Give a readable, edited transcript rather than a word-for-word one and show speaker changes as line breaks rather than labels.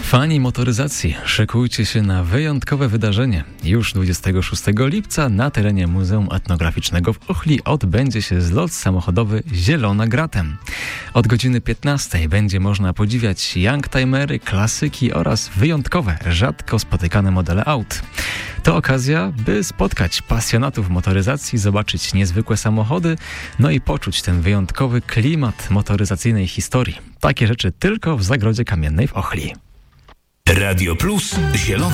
Fani motoryzacji, szykujcie się na wyjątkowe wydarzenie. Już 26 lipca na terenie Muzeum Etnograficznego w Ochli odbędzie się zlot samochodowy Zielona Gratem. Od godziny 15 będzie można podziwiać youngtimery, klasyki oraz wyjątkowe, rzadko spotykane modele aut. To okazja, by spotkać pasjonatów motoryzacji, zobaczyć niezwykłe samochody, no i poczuć ten wyjątkowy klimat motoryzacyjnej historii. Takie rzeczy tylko w Zagrodzie Kamiennej w Ochli.
Radio Plus Zielona